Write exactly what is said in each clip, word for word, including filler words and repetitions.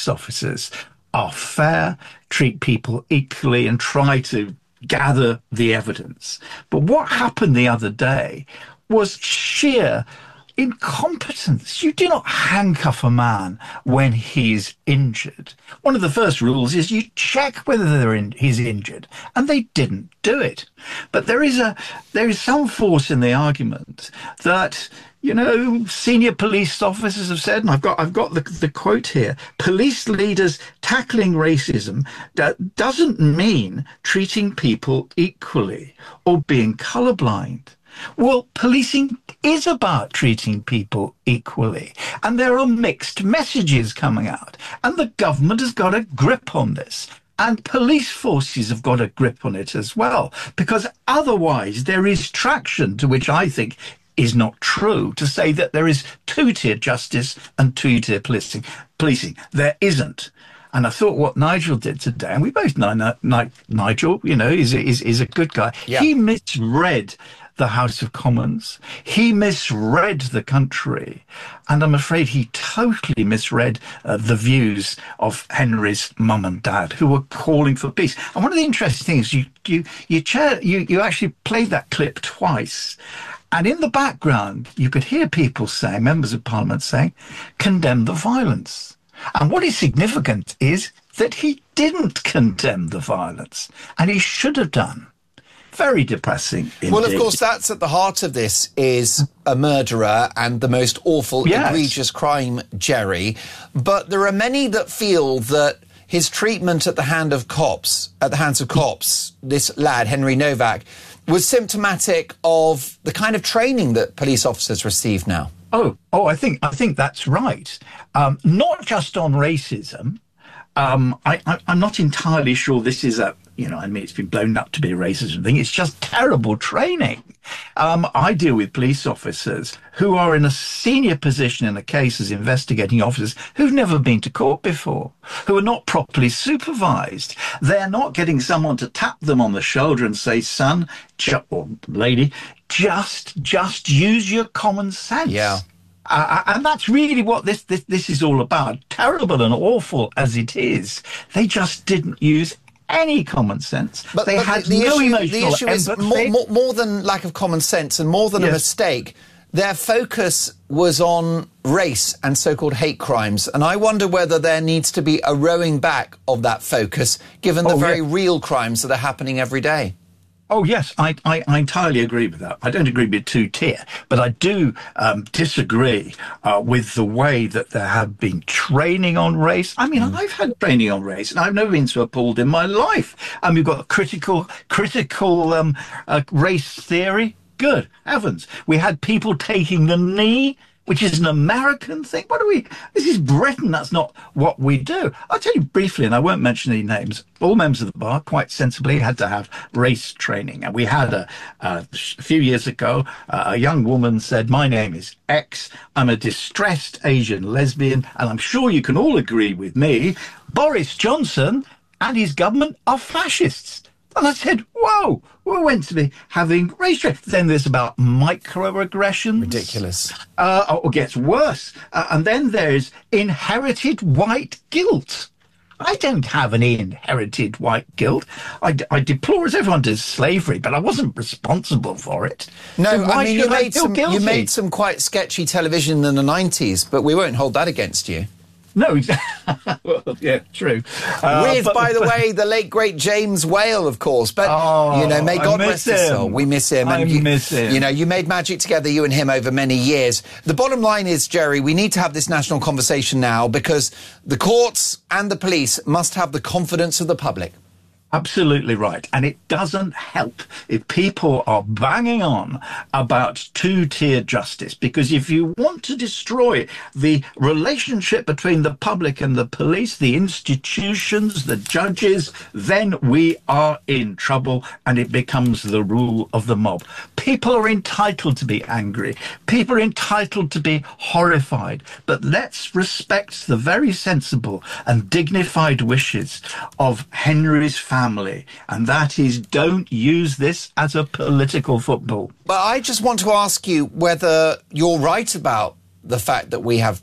police officers are fair, treat people equally, and try to gather the evidence. But what happened the other day was sheer incompetence. You do not handcuff a man when he's injured. One of the first rules is you check whether they're in, he's injured, and they didn't do it. But there is a there is some force in the argument that, you know, senior police officers have said, and I've got I've got the, the quote here: police leaders tackling racism that doesn't mean treating people equally or being colorblind. Well, policing is about treating people equally, and there are mixed messages coming out, and the government has got a grip on this, and police forces have got a grip on it as well, because otherwise there is traction, to which I think is not true, to say that there is two-tier justice and two-tier policing. Policing. There isn't. And I thought what Nigel did today, and we both know Nigel, you know, is, is, is a good guy. Yeah. He misread the House of Commons. He misread the country. And I'm afraid he totally misread uh, the views of Henry's mum and dad, who were calling for peace. And one of the interesting things, you you you, chair, you, you actually played that clip twice. And in the background, you could hear people saying, members of parliament saying, condemn the violence. And what is significant is that he didn't condemn the violence, and he should have done. Very depressing indeed. Well, of course, that's at the heart of this, is a murderer and the most awful, yes. egregious crime, Jerry. But there are many that feel that his treatment at the hand of cops, at the hands of cops, this lad, Henry Novak, was symptomatic of the kind of training that police officers receive now. Oh, oh, I think I think that's right. Um, not just on racism. Um, I, I, I'm not entirely sure this is a, you know, I mean, it's been blown up to be a racism thing. It's just terrible training. Um, I deal with police officers who are in a senior position in a case as investigating officers who've never been to court before, who are not properly supervised. They're not getting someone to tap them on the shoulder and say, son, ju- or lady, just, just use your common sense. Yeah. Uh, and that's really what this, this this is all about. Terrible and awful as it is, they just didn't use any common sense. But, they but had the, the no issue, emotional the issue is more, more, more than lack of common sense and more than yes. a mistake. Their focus was on race and so-called hate crimes. And I wonder whether there needs to be a rowing back of that focus, given the oh, very yeah. real crimes that are happening every day. Oh, yes, I, I, I entirely agree with that. I don't agree with two-tier, but I do um, disagree uh, with the way that there have been training on race. I mean, mm. I've had training on race, and I've never been so appalled in my life. And we've got critical, critical um, uh, race theory. Good heavens. We had people taking the knee, which is an American thing. What do we... This is Britain. That's not what we do. I'll tell you briefly, and I won't mention any names. All members of the bar, quite sensibly, had to have race training. And we had a, a few years ago, uh, a young woman said, my name is X. I'm a distressed Asian lesbian. And I'm sure you can all agree with me. Boris Johnson and his government are fascists. And I said, whoa, we're meant to be having race training. Then there's about microaggressions. Ridiculous. Uh, or gets worse. Uh, and then there's inherited white guilt. I don't have any inherited white guilt. I, I deplore, as everyone does, slavery, but I wasn't responsible for it. No, so I mean, you made, I some, you made some quite sketchy television in the nineties, but we won't hold that against you. No, exactly. Well, yeah, true. Uh, With, but, by the but, way, the late, great James Whale, of course. But, oh, you know, may God rest his soul. We miss him. I and you, miss him. You know, you made magic together, you and him, over many years. The bottom line is, Jerry, we need to have this national conversation now because the courts and the police must have the confidence of the public. Absolutely right. And it doesn't help if people are banging on about two-tier justice, because if you want to destroy the relationship between the public and the police, the institutions, the judges, then we are in trouble and it becomes the rule of the mob. People are entitled to be angry. People are entitled to be horrified. But let's respect the very sensible and dignified wishes of Henry's family. Family, and that is, don't use this as a political football. But I just want to ask you whether you're right about the fact that we have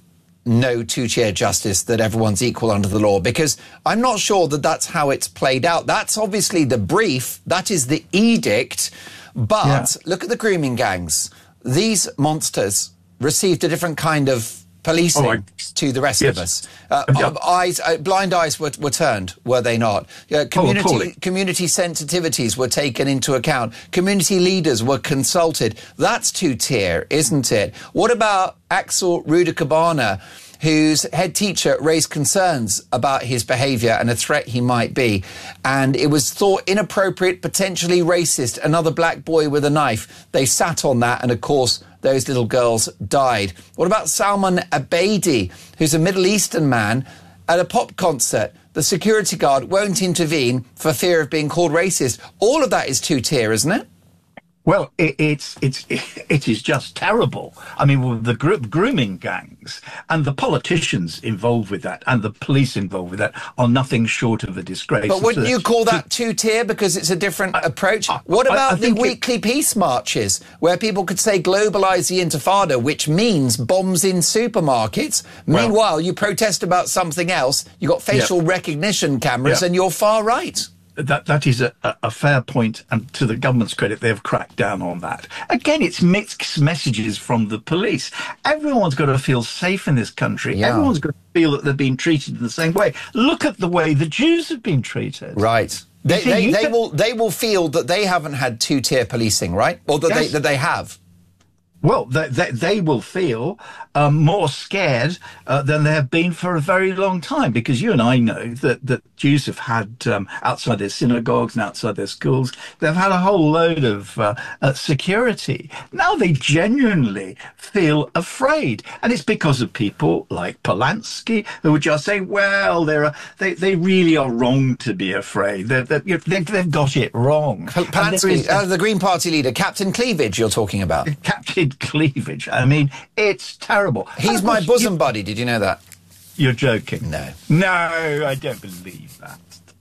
no two-tier justice, that everyone's equal under the law? Because I'm not sure that that's how it's played out. That's obviously the brief. That is the edict. But yeah. Look at the grooming gangs. These monsters received a different kind of policing oh, I, to the rest yes. of us. Uh, yeah. Eyes, uh, blind eyes were, were turned, were they not? Uh, community, oh, community sensitivities were taken into account. Community leaders were consulted. That's two-tier, isn't it? What about Axel Rudakabana, whose head teacher raised concerns about his behaviour and a threat he might be, and it was thought inappropriate, potentially racist, another black boy with a knife. They sat on that, and of course those little girls died. What about Salman Abedi, who's a Middle Eastern man at a pop concert? The security guard won't intervene for fear of being called racist. All of that is two-tier, isn't it? Well, it, it's it's it is just terrible. I mean, well, the gro- grooming gangs and the politicians involved with that, and the police involved with that, are nothing short of a disgrace. But wouldn't you call that two-tier because it's a different I, approach? I, what about I, I the weekly it, peace marches, where people could say "globalise the Intifada," which means bombs in supermarkets? Well, meanwhile, you protest about something else. You got facial yeah. recognition cameras, yeah. and you're far right. That that is a, a fair point, and to the government's credit, they've cracked down on that. Again, it's mixed messages from the police. Everyone's got to feel safe in this country. Yeah. Everyone's got to feel that they're being treated in the same way. Look at the way the Jews have been treated. Right. They, see, they, they can... will they will feel that they haven't had two-tier policing, right? Or that, yes. they, that they have. Well, they, they, they will feel um, more scared uh, than they have been for a very long time, because you and I know that, that Jews have had, um, outside their synagogues and outside their schools, they've had a whole load of uh, uh, security. Now they genuinely feel afraid. And it's because of people like Polanski who would just say, well, they're a, they, they really are wrong to be afraid. They're, they're, they've, they've got it wrong. Polanski, is, uh, the Green Party leader, Captain Cleavage you're talking about. Captain Cleavage. I mean, it's terrible. He's my bosom you, buddy. Did you know that? You're joking. No. No, I don't believe that.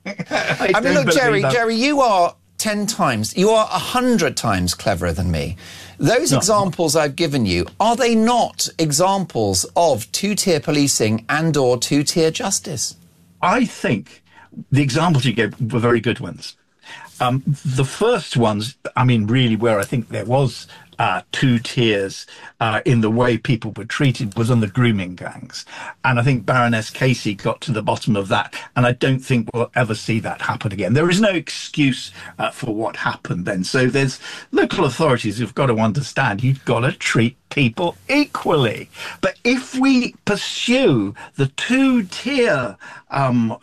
I, I mean, look, Jerry, that. Jerry, you are ten times, you are a hundred times cleverer than me. Those no. examples I've given you, are they not examples of two-tier policing and or two-tier justice? I think the examples you gave were very good ones. Um, the first ones, I mean, really where I think there was uh, two tiers uh, in the way people were treated was on the grooming gangs. And I think Baroness Casey got to the bottom of that. And I don't think we'll ever see that happen again. There is no excuse uh, for what happened then. So there's local authorities who've got to understand you've got to treat people equally. But if we pursue the two-tier um,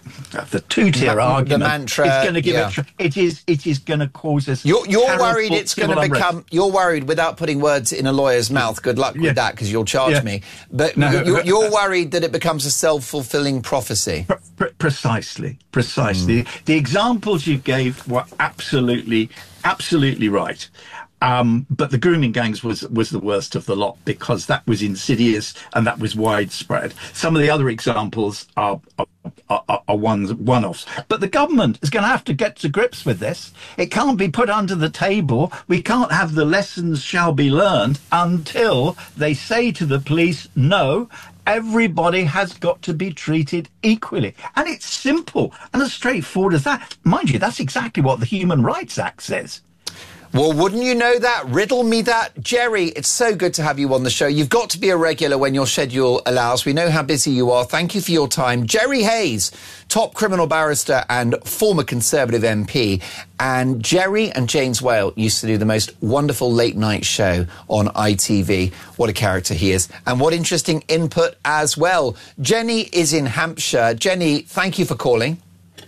the two-tier the, argument, the mantra, it's going to give yeah. it. It is. It is going to cause us. You're, you're worried it's going to become. You're worried, without putting words in a lawyer's mouth. Good luck with yeah. that, because you'll charge yeah. me. But no, you're, you're worried that it becomes a self-fulfilling prophecy. Pre- pre- precisely. Precisely. Mm. The examples you gave were absolutely, absolutely right. Um, but the grooming gangs was was the worst of the lot, because that was insidious and that was widespread. Some of the other examples are are, are, are ones one-offs. But the government is going to have to get to grips with this. It can't be put under the table. We can't have the lessons shall be learned until they say to the police, no, everybody has got to be treated equally. And it's simple and as straightforward as that. Mind you, that's exactly what the Human Rights Act says. Well, wouldn't you know that? Riddle me that. Jerry, it's so good to have you on the show. You've got to be a regular when your schedule allows. We know how busy you are. Thank you for your time. Jerry Hayes, top criminal barrister and former Conservative M P. And Jerry and James Whale used to do the most wonderful late-night show on I T V. What a character he is. And what interesting input as well. Jenny is in Hampshire. Jenny, thank you for calling.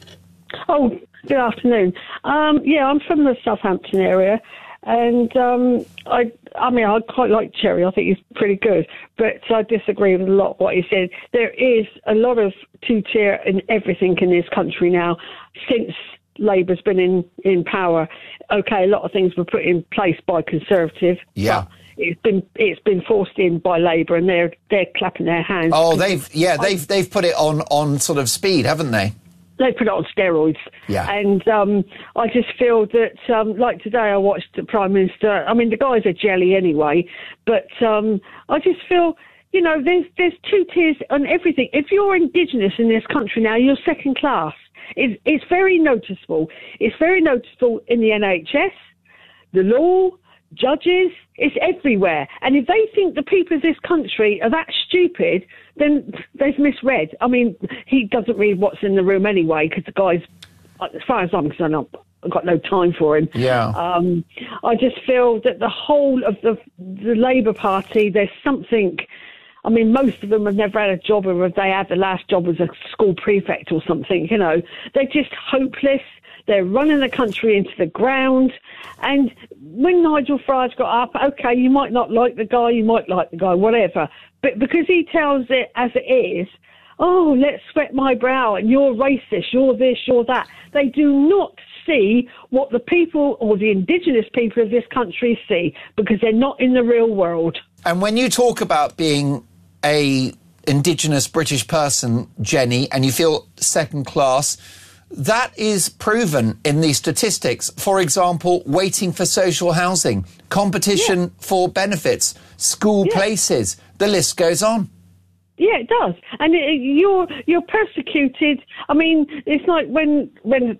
Oh, good afternoon. Um, yeah, I'm from the Southampton area, and um, I, I mean, I quite like Jerry. I think he's pretty good, but I disagree with a lot of what he said. There is a lot of two-tier in everything in this country now since Labour's been in, in power. Okay, a lot of things were put in place by Conservative. Yeah. But it's been it's been forced in by Labour, and they're they're clapping their hands. Oh, they've yeah, they've they've put it on on sort of speed, haven't they? They put it on steroids. Yeah. And um, I just feel that, um, like today, I watched the Prime Minister. I mean, the guy's a jelly anyway, but um, I just feel you know, there's there's two tiers on everything. If you're Indigenous in this country now, you're second class. It's, it's very noticeable. It's very noticeable in the N H S, the law, judges. It's everywhere. And if they think the people of this country are that stupid, then they've misread. I mean, he doesn't read what's in the room anyway, because the guy's, as far as I'm concerned, I've got no time for him. Yeah. Um, I just feel that the whole of the the Labour Party, there's something. I mean, most of them have never had a job, or if they had, the last job was a school prefect or something. You know, they're just hopeless. They're running the country into the ground. And when Nigel Farage got up, okay, you might not like the guy, you might like the guy, whatever. But because he tells it as it is, oh, let's sweat my brow, and you're racist, you're this, you're that. They do not see what the people or the Indigenous people of this country see, because they're not in the real world. And when you talk about being a Indigenous British person, Jenny, and you feel second class, that is proven in the statistics. For example, waiting for social housing, competition yeah. for benefits, school yeah. places, the list goes on. Yeah, it does. And it, you're you're persecuted. I mean, it's like when when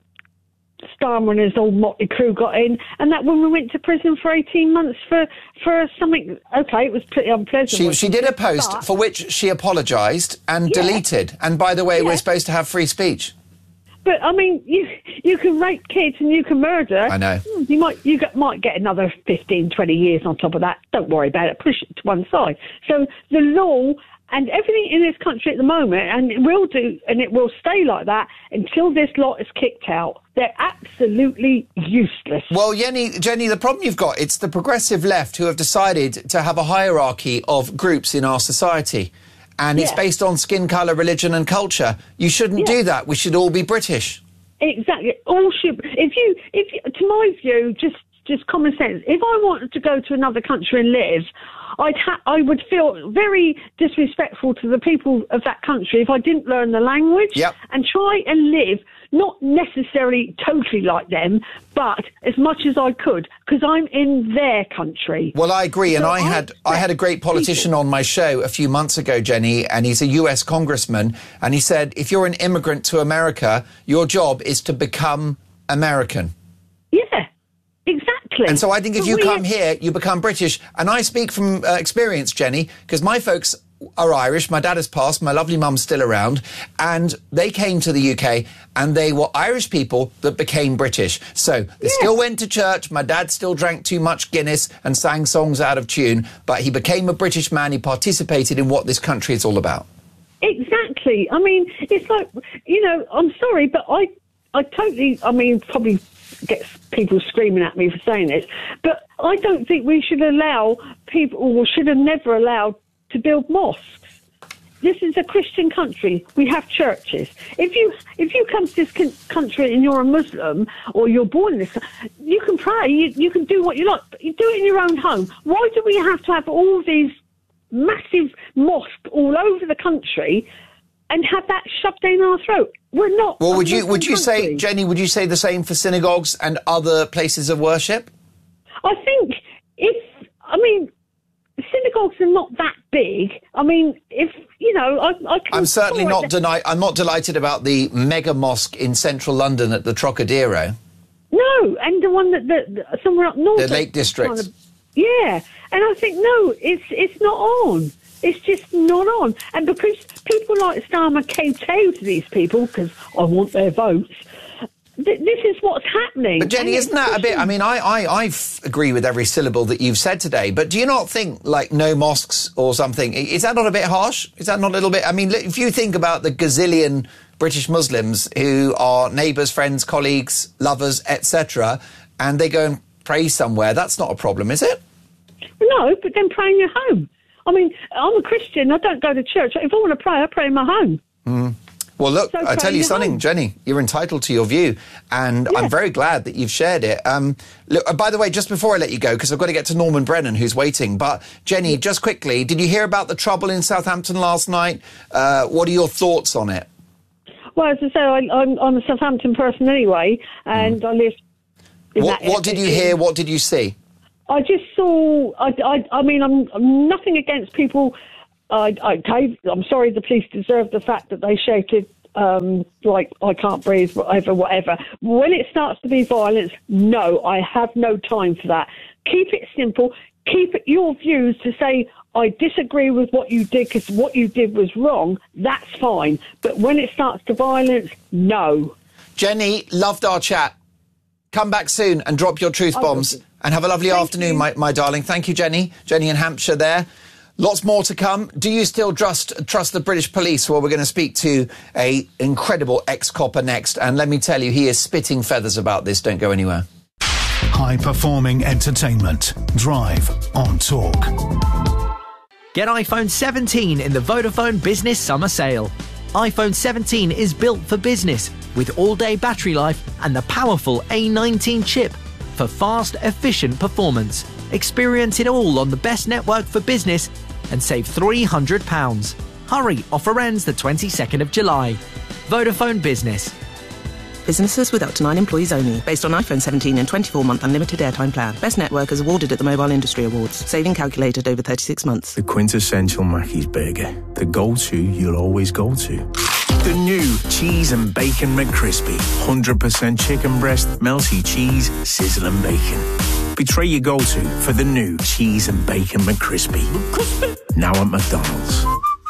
Starmer and his old motley crew got in, and that woman went to prison for eighteen months for, for something. Okay, it was pretty unpleasant. She, she did a post but, for which she apologised and yeah. deleted. And by the way, yeah. we're supposed to have free speech. But I mean, you you can rape kids and you can murder. I know. You might you get, might get another fifteen, twenty years on top of that. Don't worry about it. Push it to one side. So the law and everything in this country at the moment, and it will do, and it will stay like that until this lot is kicked out. They're absolutely useless. Well, Jenny, Jenny, the problem you've got, it's the progressive left who have decided to have a hierarchy of groups in our society. And yeah. it's based on skin colour, religion and culture. You shouldn't yeah. do that. We should all be British. Exactly. All should. If you, if you, to my view, just just common sense. If I wanted to go to another country and live, I'd ha- I would feel very disrespectful to the people of that country if I didn't learn the language yep. and try and live not necessarily totally like them, but as much as I could, because I'm in their country. Well, I agree, and so I had I had a great politician people. on my show a few months ago, Jenny, and he's a U S congressman, and he said, if you're an immigrant to America, your job is to become American. Yeah. Exactly. And so I think if but you we... come here, you become British. And I speak from uh, experience, Jenny, because my folks are Irish. My dad has passed. My lovely mum's still around. And they came to the U K, and they were Irish people that became British. So they yeah. still went to church. My dad still drank too much Guinness and sang songs out of tune. But he became a British man. He participated in what this country is all about. Exactly. I mean, it's like, you know, I'm sorry, but I, I totally, I mean, probably gets people screaming at me for saying this, but I don't think we should allow people, or should have never allowed, to build mosques. This is a Christian country. We have churches. If you if you come to this country and you're a Muslim, or you're born in this, you can pray. You, you can do what you like. But you do it in your own home. Why do we have to have all these massive mosques all over the country and have that shoved down our throat? We're not. Well, would you would you say, Jenny, would you say the same for synagogues and other places of worship? I think if, I mean, synagogues are not that big. I mean, if, you know, I, I can... I'm certainly not deni- I'm not delighted about the mega mosque in central London at the Trocadero. No, and the one that, the, somewhere up north... The Lake District. Kind of, yeah, and I think, no, it's it's not on. It's just not on. And because people like Starmer kowtow to these people, because I want their votes, th- this is what's happening. But Jenny, isn't that a bit... I mean, I, I, I f- agree with every syllable that you've said today, but do you not think, like, no mosques or something, is that not a bit harsh? Is that not a little bit... I mean, if you think about the gazillion British Muslims who are neighbours, friends, colleagues, lovers, et cetera, and they go and pray somewhere, that's not a problem, is it? No, but then pray in your home. I mean, I'm a Christian. I don't go to church. If I want to pray, I pray in my home. Mm. Well, look, so I tell you something, home. Jenny, you're entitled to your view, and yeah. I'm very glad that you've shared it. Um, look, uh, by the way, just before I let you go, because I've got to get to Norman Brennan, who's waiting, but Jenny, just quickly, did you hear about the trouble in Southampton last night? Uh, what are your thoughts on it? Well, as I say, I, I'm, I'm a Southampton person anyway, and mm. I live in what, that What did you hear? What did you see? I just saw, I, I, I mean, I'm, I'm nothing against people I, okay, I'm sorry the police deserve the fact that they shouted, um, like, I can't breathe, whatever, whatever. When it starts to be violence, no, I have no time for that. Keep it simple. Keep it your views to say, I disagree with what you did because what you did was wrong. That's fine. But when it starts to violence, no. Jenny, loved our chat. Come back soon and drop your truth bombs. And have a lovely Thank afternoon, my, my darling. Thank you, Jenny. Jenny in Hampshire there. Lots more to come. Do you still trust trust the British police? Well, we're going to speak to a incredible ex-copper next. And let me tell you, he is spitting feathers about this. Don't go anywhere. High-performing entertainment. Drive on Talk. Get iPhone seventeen in the Vodafone Business Summer Sale. iPhone seventeen is built for business with all-day battery life and the powerful A nineteen chip for fast, efficient performance. Experience it all on the best network for business and save three hundred pounds. Hurry, offer ends the twenty-second of July. Vodafone Business. Businesses with up to nine employees only. Based on iPhone seventeen and twenty-four month unlimited airtime plan. Best network is awarded at the Mobile Industry Awards. Saving calculated over thirty-six months. The quintessential Mackey's burger. The go-to you'll always go to. The new Cheese and Bacon McCrispy. one hundred percent chicken breast, melty cheese, sizzling bacon. Betray your go-to for the new Cheese and Bacon McCrispy. McCrispy. Now at McDonald's.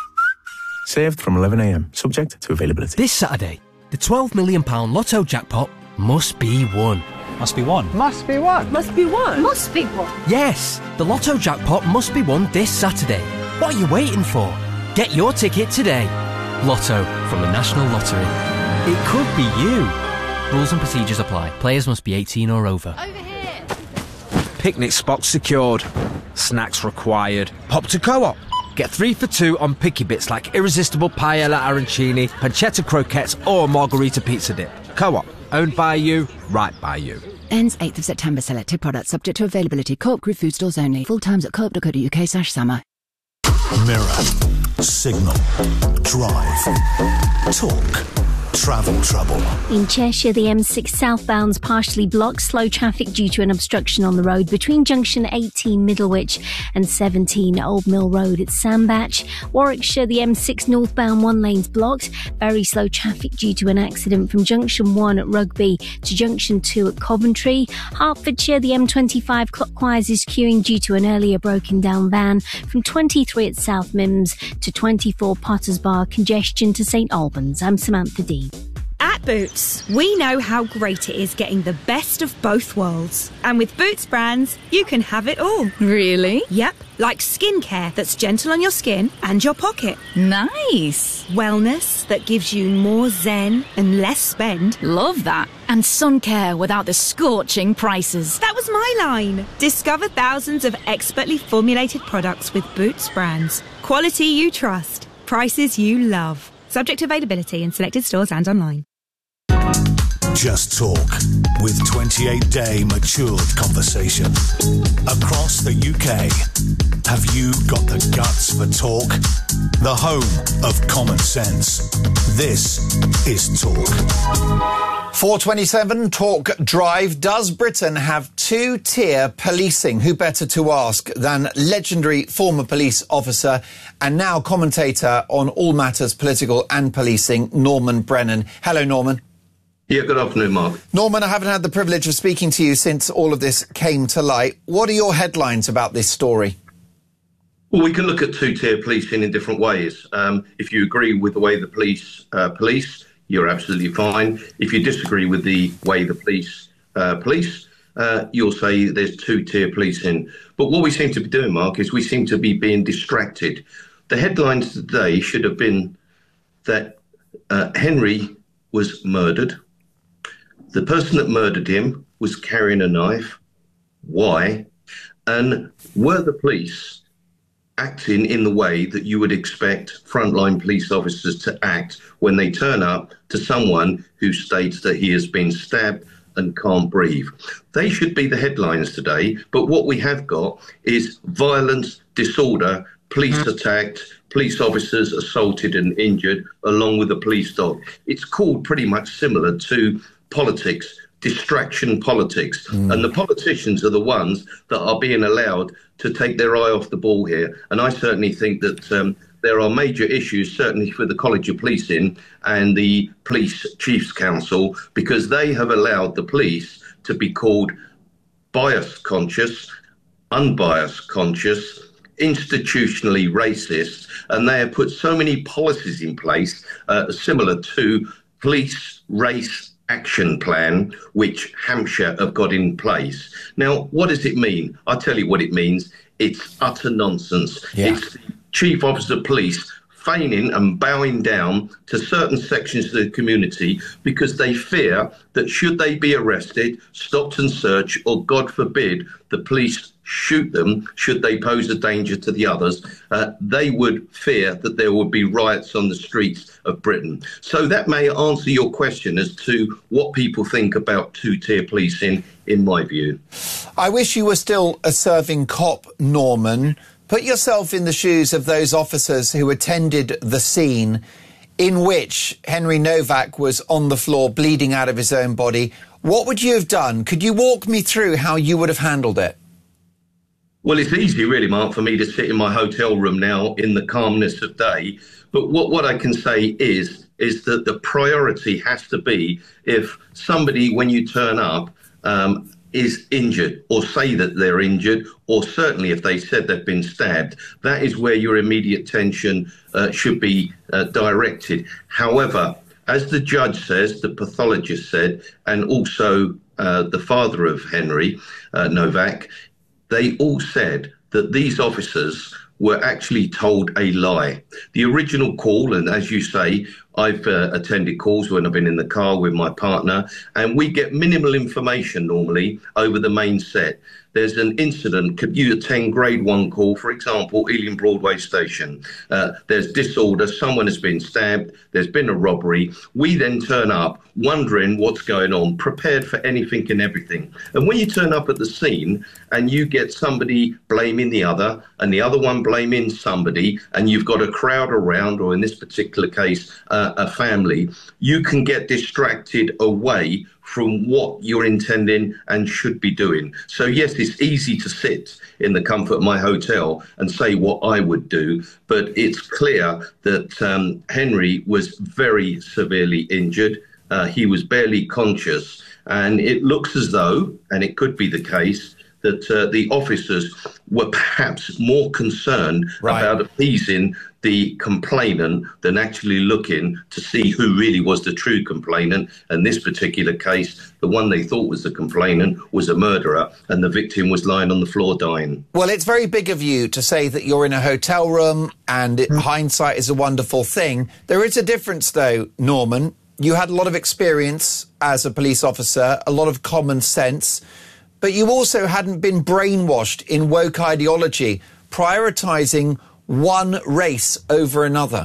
Served from eleven a m. Subject to availability. This Saturday, the twelve million pounds Lotto jackpot must be won. Must be won. Must be won. Must be won. Must be won. Yes, the Lotto jackpot must be won this Saturday. What are you waiting for? Get your ticket today. Lotto from the National Lottery. It could be you. Rules and procedures apply. Players must be eighteen or over. Over here. Picnic spots secured. Snacks required. Pop to Co-op. Get three for two on picky bits like irresistible paella arancini, pancetta croquettes or margarita pizza dip. Co-op. Owned by you, right by you. Ends eighth of September. Selected products subject to availability. Co-op Group food stores only. Full times at co op dot co dot uk slash summer. Mirror. Signal. Drive. Talk. Travel trouble. In Cheshire, the M six southbound's partially blocked. Slow traffic due to an obstruction on the road between junction eighteen Middlewich and seventeen Old Mill Road at Sandbach. Warwickshire, the M six northbound one lane's blocked. Very slow traffic due to an accident from junction one at Rugby to junction two at Coventry. Hertfordshire, the M twenty-five clockwise is queuing due to an earlier broken down van from twenty-three at South Mims to twenty-four Potters Bar. Congestion to St Albans. I'm Samantha D. At Boots, we know how great it is getting the best of both worlds. And with Boots brands, you can have it all. Really? Yep, like skincare that's gentle on your skin and your pocket. Nice. Wellness that gives you more zen and less spend. Love that. And sun care without the scorching prices. That was my line. Discover thousands of expertly formulated products with Boots brands. Quality you trust. Prices you love. Subject to availability in selected stores and online. Just Talk with twenty-eight day matured conversation. Across the U K, have you got the guts for talk? The home of common sense. This is Talk. four twenty-seven Talk Drive. Does Britain have two-tier policing? Who better to ask than legendary former police officer and now commentator on all matters political and policing, Norman Brennan. Hello, Norman. Yeah, good afternoon, Mark. Norman, I haven't had the privilege of speaking to you since all of this came to light. What are your headlines about this story? Well, we can look at two-tier policing in different ways. Um, if you agree with the way the police uh, police, you're absolutely fine. If you disagree with the way the police uh, police, uh, you'll say there's two-tier policing. But what we seem to be doing, Mark, is we seem to be being distracted. The headlines today should have been that uh, Henry was murdered. The person that murdered him was carrying a knife. Why? And were the police acting in the way that you would expect frontline police officers to act when they turn up to someone who states that he has been stabbed and can't breathe? They should be the headlines today, but what we have got is violence, disorder, police mm. attacked, police officers assaulted and injured, along with a police dog. It's called pretty much similar to politics, distraction politics. Mm. And the politicians are the ones that are being allowed to take their eye off the ball here. And I certainly think that um, there are major issues, certainly for the College of Policing and the Police Chiefs Council, because they have allowed the police to be called bias conscious, unbiased conscious, institutionally racist, and they have put so many policies in place uh, similar to Police Race Action Plan, which Hampshire have got in place. Now, what does it mean? I'll tell you what it means. It's utter nonsense. Yeah. It's the Chief Officer of Police feigning and bowing down to certain sections of the community because they fear that should they be arrested, stopped and searched, or God forbid, the police shoot them, should they pose a danger to the others, uh, they would fear that there would be riots on the streets of Britain. So that may answer your question as to what people think about two-tier policing, in my view. I wish you were still a serving cop, Norman. Put yourself in the shoes of those officers who attended the scene in which Henry Novak was on the floor bleeding out of his own body. What would you have done? Could you walk me through how you would have handled it? Well, it's easy, really, Mark, for me to sit in my hotel room now in the calmness of day. But what, what I can say is, is that the priority has to be if somebody, when you turn up, um, is injured or say that they're injured, or certainly if they said they've been stabbed, that is where your immediate attention uh, should be uh, directed. However, as the judge says, the pathologist said, and also uh, the father of Henry uh, Novak, they all said that these officers were actually told a lie. The original call, and as you say, I've uh, attended calls when I've been in the car with my partner, and we get minimal information normally over the main set. There's an incident, could you attend grade one call, for example, Ealing Broadway Station. Uh, there's disorder, someone has been stabbed, there's been a robbery. We then turn up wondering what's going on, prepared for anything and everything. And when you turn up at the scene and you get somebody blaming the other and the other one blaming somebody, and you've got a crowd around, or in this particular case, uh, a family, you can get distracted away from what you're intending and should be doing. So yes, it's easy to sit in the comfort of my hotel and say what I would do, but it's clear that um, Henry was very severely injured. Uh, he was barely conscious, and it looks as though, and it could be the case, that uh, the officers were perhaps more concerned right. about appeasing the complainant than actually looking to see who really was the true complainant. In this particular case, the one they thought was the complainant was a murderer, and the victim was lying on the floor dying. Well, it's very big of you to say that you're in a hotel room and it, mm. hindsight is a wonderful thing. There is a difference, though, Norman. You had a lot of experience as a police officer, a lot of common sense, but you also hadn't been brainwashed in woke ideology, prioritising one race over another.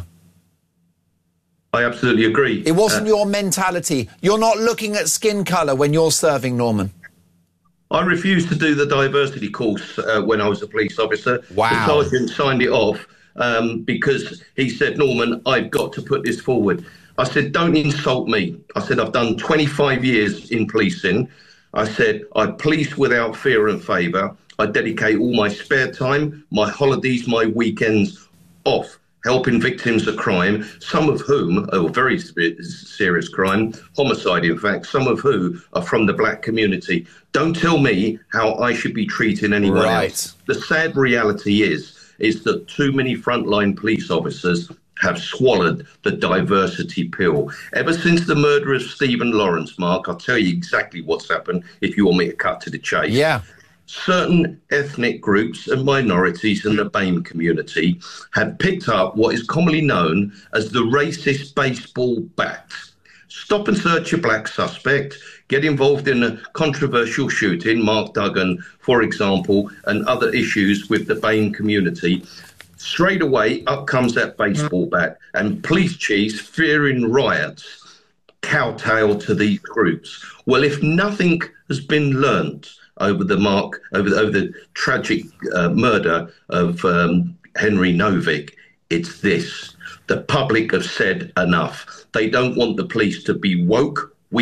I absolutely agree. It wasn't uh, your mentality. You're not looking at skin colour when you're serving, Norman. I refused to do the diversity course uh, when I was a police officer. Wow. The sergeant signed it off um, because he said, Norman, I've got to put this forward. I said, don't insult me. I said, I've done twenty-five years in policing. I said, I police without fear and favour. I dedicate all my spare time, my holidays, my weekends off helping victims of crime, some of whom are very serious crime, homicide in fact, some of who are from the black community. Don't tell me how I should be treating anyone right. else. The sad reality is, is that too many frontline police officers have swallowed the diversity pill. Ever since the murder of Stephen Lawrence, Mark, I'll tell you exactly what's happened if you want me to cut to the chase. Yeah. Certain ethnic groups and minorities in the BAME community have picked up what is commonly known as the racist baseball bat. Stop and search a black suspect, get involved in a controversial shooting, Mark Duggan, for example, and other issues with the BAME community. Straight away, up comes that baseball bat, and police chiefs, fearing riots, kowtow to these groups. Well, if nothing has been learnt over the mark, over the, over the tragic uh, murder of um, Henry Novak, it's this. The public have said enough. They don't want the police to be woke, weak,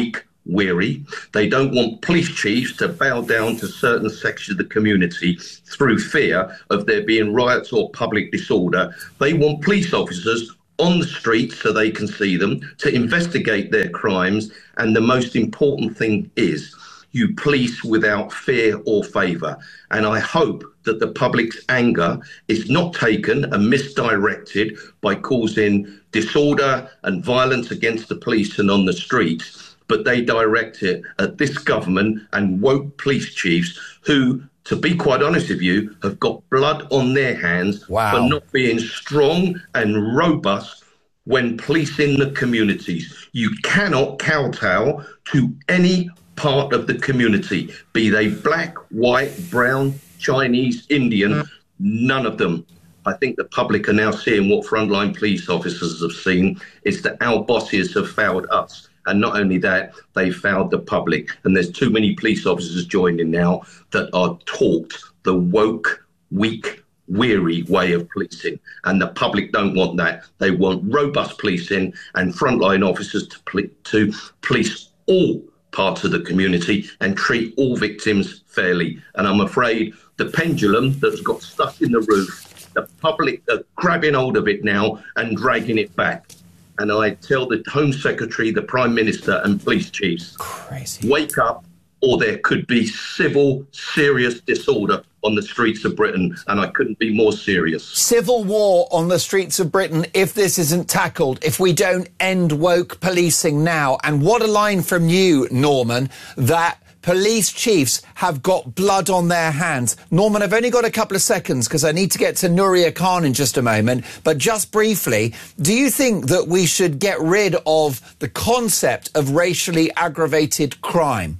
weary. They don't want police chiefs to bow down to certain sections of the community through fear of there being riots or public disorder. They want police officers on the streets so they can see them, to investigate their crimes. And the most important thing is you police without fear or favour. And I hope that the public's anger is not taken and misdirected by causing disorder and violence against the police and on the streets, but they direct it at this government and woke police chiefs who, to be quite honest with you, have got blood on their hands wow. for not being strong and robust when policing the communities. You cannot kowtow to any part of the community, be they black, white, brown, Chinese, Indian, none of them. I think the public are now seeing what frontline police officers have seen, is that our bosses have failed us. And not only that, they failed the public. And there's too many police officers joining now that are taught the woke, weak, weary way of policing. And the public don't want that. They want robust policing and frontline officers to, pl- to police all parts of the community and treat all victims fairly. And I'm afraid the pendulum that's got stuck in the roof, the public are grabbing hold of it now and dragging it back. And I tell the Home Secretary, the Prime Minister and police chiefs, crazy, wake up, or there could be civil, serious disorder on the streets of Britain. And I couldn't be more serious. Civil war on the streets of Britain if this isn't tackled, if we don't end woke policing now. And what a line from you, Norman, that police chiefs have got blood on their hands. Norman, I've only got a couple of seconds because I need to get to Nuria Khan in just a moment. But just briefly, do you think that we should get rid of the concept of racially aggravated crime?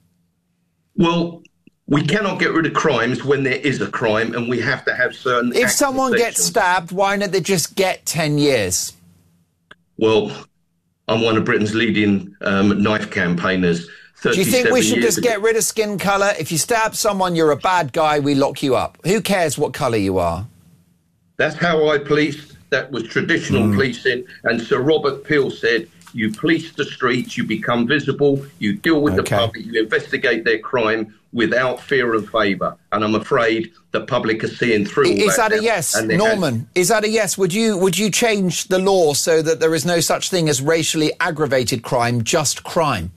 Well, we cannot get rid of crimes when there is a crime, and we have to have certain... If someone gets stabbed, why don't they just get ten years? Well, I'm one of Britain's leading um, knife campaigners. Do you think we should just get rid of skin colour? If you stab someone, you're a bad guy, we lock you up. Who cares what colour you are? That's how I policed. That was traditional mm. policing. And Sir Robert Peel said, you police the streets, you become visible, you deal with okay. the public, you investigate their crime without fear and favour. And I'm afraid the public are seeing through all is that. Is that a yes, Norman? Has... Is that a yes? Would you would you change the law so that there is no such thing as racially aggravated crime, just crime?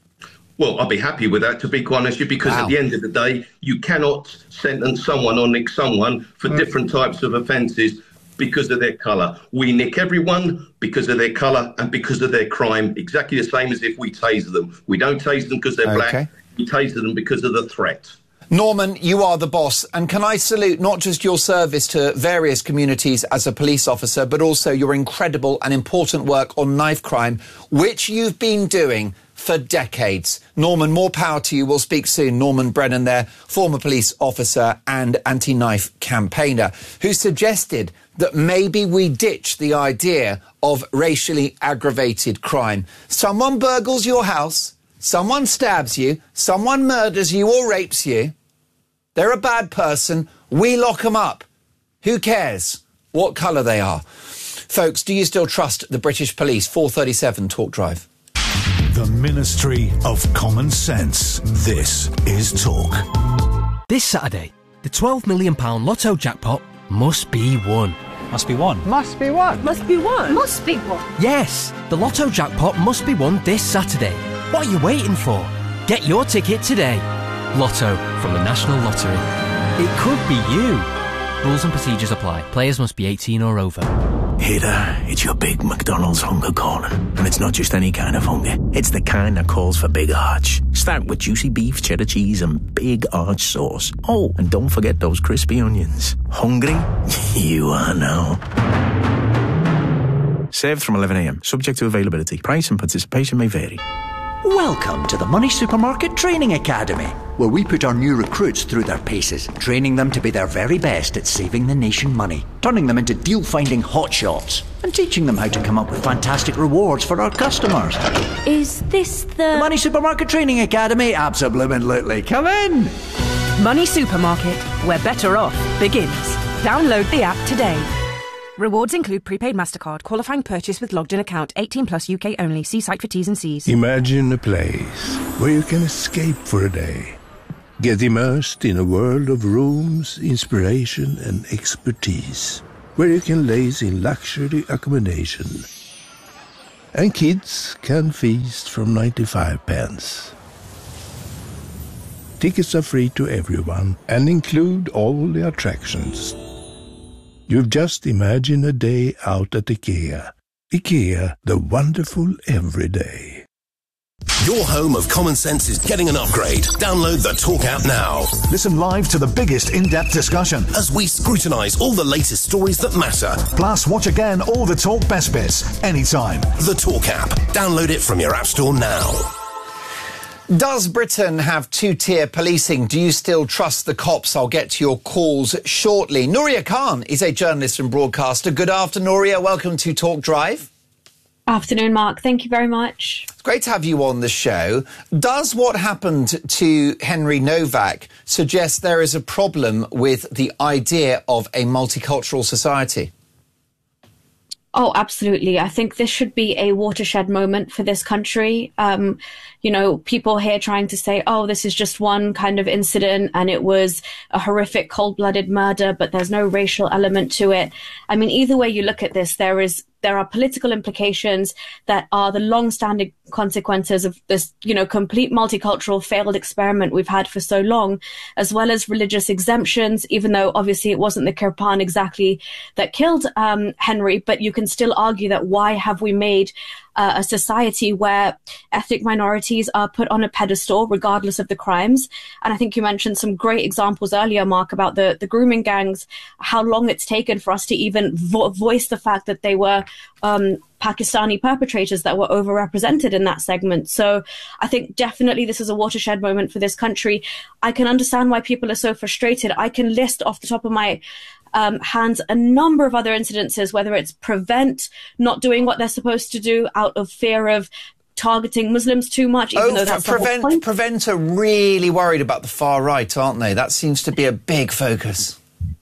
Well, I'll be happy with that, to be quite honest with you, because wow. at the end of the day, you cannot sentence someone or nick someone for mm. different types of offences because of their colour. We nick everyone because of their colour and because of their crime, exactly the same as if we taser them. We don't tase them because they're okay. black, we taser them because of the threat. Norman, you are the boss, and can I salute not just your service to various communities as a police officer, but also your incredible and important work on knife crime, which you've been doing for decades. Norman, more power to you. We'll speak soon. Norman Brennan there, former police officer and anti-knife campaigner, who suggested that maybe we ditch the idea of racially aggravated crime. Someone burgles your house, someone stabs you, someone murders you or rapes you. They're a bad person. We lock them up. Who cares what colour they are? Folks, do you still trust the British police? four thirty-seven Talk Drive. The Ministry of Common Sense. This is Talk. This Saturday, the twelve million pounds Lotto jackpot must be won. Must be won. Must be won. Must be won. Must be won. Yes, the Lotto jackpot must be won this Saturday. What are you waiting for? Get your ticket today. Lotto from the National Lottery. It could be you. Rules and procedures apply. Players must be eighteen or over. Hey there, it's your big McDonald's hunger calling. And it's not just any kind of hunger. It's the kind that calls for big arch. Start with juicy beef, cheddar cheese and big arch sauce. Oh, and don't forget those crispy onions. Hungry? You are now. Served from eleven a m. Subject to availability. Price and participation may vary. Welcome to the Money Supermarket Training Academy, where we put our new recruits through their paces, training them to be their very best at saving the nation money, turning them into deal-finding hotshots, and teaching them how to come up with fantastic rewards for our customers. Is this the... the Money Supermarket Training Academy? Absolutely. Come in! Money Supermarket, where better off begins. Download the app today. Rewards include prepaid MasterCard, qualifying purchase with logged in account, eighteen plus U K only. See site for T's and C's. Imagine a place where you can escape for a day. Get immersed in a world of rooms, inspiration and expertise. Where you can laze in luxury accommodation. And kids can feast from ninety-five pence. Tickets are free to everyone and include all the attractions. You've just imagined a day out at IKEA. IKEA, the wonderful everyday. Your home of common sense is getting an upgrade. Download the Talk app now. Listen live to the biggest in-depth discussion as we scrutinise all the latest stories that matter. Plus, watch again all the Talk best bits, anytime. The Talk app. Download it from your app store now. Does Britain have two-tier policing? Do you still trust the cops? I'll get to your calls shortly. Nouria Khan is a journalist and broadcaster. Good afternoon, Nouria. Welcome to Talk Drive. Afternoon, Mark. Thank you very much. It's great to have you on the show. Does what happened to Henry Novak suggest there is a problem with the idea of a multicultural society? Oh, absolutely. I think this should be a watershed moment for this country. Um, you know, people here trying to say, oh, this is just one kind of incident and it was a horrific cold-blooded murder, but there's no racial element to it. I mean, either way you look at this, there is there are political implications that are the long-standing consequences of this, you know, complete multicultural failed experiment we've had for so long, as well as religious exemptions, even though obviously it wasn't the Kirpan exactly that killed um, Henry, but you can still argue that why have we made Uh, a society where ethnic minorities are put on a pedestal regardless of the crimes. And I think you mentioned some great examples earlier, Mark, about the, the grooming gangs, how long it's taken for us to even vo- voice the fact that they were um, Pakistani perpetrators that were overrepresented in that segment. So I think definitely this is a watershed moment for this country. I can understand why people are so frustrated. I can list off the top of my Um, hands a number of other incidences, whether it's prevent not doing what they're supposed to do out of fear of targeting Muslims too much, even oh, though that's prevent, the whole point. Prevent are really worried about the far right, aren't they? That seems to be a big focus.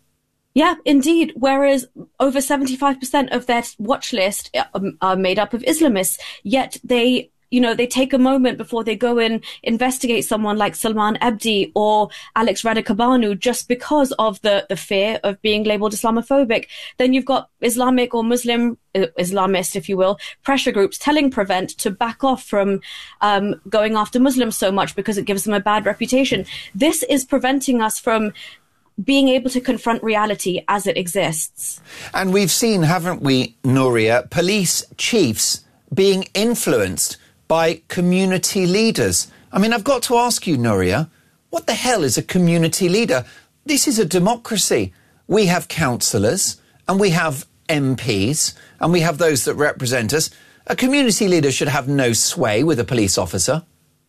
Yeah, indeed. Whereas over seventy-five percent of their watch list are made up of Islamists, yet they you know, they take a moment before they go and investigate someone like Salman Abdi or Alex Radikabanu just because of the, the fear of being labeled Islamophobic. Then you've got Islamic or Muslim, uh, Islamist, if you will, pressure groups telling Prevent to back off from um, going after Muslims so much because it gives them a bad reputation. This is preventing us from being able to confront reality as it exists. And we've seen, haven't we, Nouria, police chiefs being influenced by community leaders. I mean, I've got to ask you, Nouria, what the hell is a community leader? This is a democracy. We have councillors and we have M Ps and we have those that represent us. A community leader should have no sway with a police officer.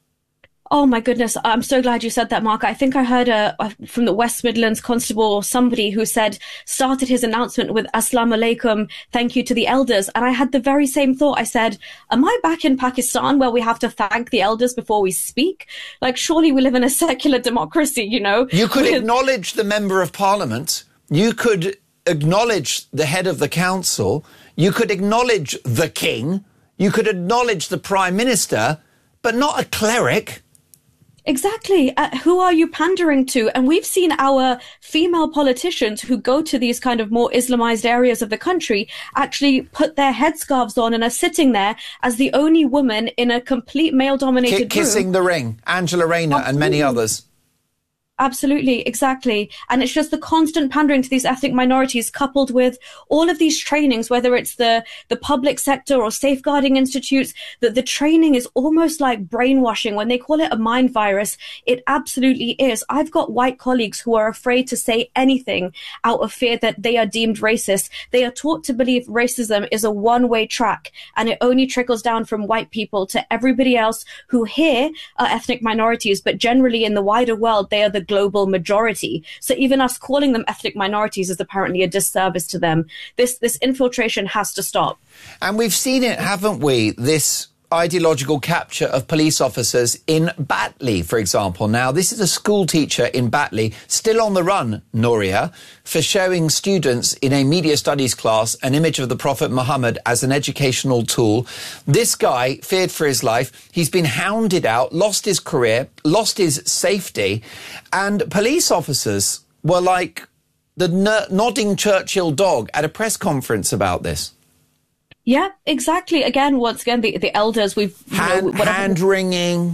Oh, my goodness. I'm so glad you said that, Mark. I think I heard a, a, from the West Midlands constable or somebody who said, started his announcement with Assalamu alaikum, thank you to the elders. And I had the very same thought. I said, am I back in Pakistan where we have to thank the elders before we speak? Like, surely we live in a secular democracy, you know? You could with... acknowledge the member of parliament. You could acknowledge the head of the council. You could acknowledge the king. You could acknowledge the prime minister, but not a cleric. Exactly. Uh, who are you pandering to? And we've seen our female politicians who go to these kind of more Islamized areas of the country actually put their headscarves on and are sitting there as the only woman in a complete male-dominated K- kissing room. the ring. Angela Rayner Absolutely. And many others. Absolutely, exactly. And it's just the constant pandering to these ethnic minorities coupled with all of these trainings, whether it's the, the public sector or safeguarding institutes, that the training is almost like brainwashing. When they call it a mind virus, it absolutely is. I've got white colleagues who are afraid to say anything out of fear that they are deemed racist. They are taught to believe racism is a one-way track and it only trickles down from white people to everybody else who here are ethnic minorities, but generally in the wider world, they are the global majority. So even us calling them ethnic minorities is apparently a disservice to them. This this infiltration has to stop. And we've seen it, haven't we? This ideological capture of police officers in Batley, for example. Now, this is a school teacher in Batley, still on the run, Nouria, for showing students in a media studies class an image of the Prophet Muhammad as an educational tool. This guy feared for his life. He's been hounded out, lost his career, lost his safety, and police officers were like the n- nodding Churchill dog at a press conference about this. Yeah, exactly. Again, once again, the, the elders, we've... Hand, you know, hand-wringing.